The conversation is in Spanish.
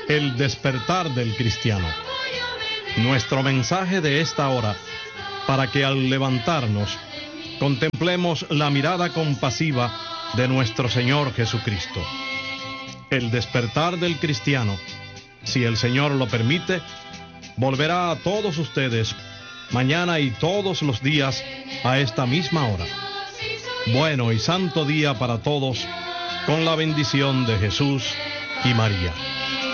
El despertar del cristiano. Nuestro mensaje de esta hora, para que al levantarnos, contemplemos la mirada compasiva de nuestro Señor Jesucristo. El despertar del cristiano, si el Señor lo permite, volverá a todos ustedes mañana y todos los días a esta misma hora. Bueno y santo día para todos, con la bendición de Jesús y María.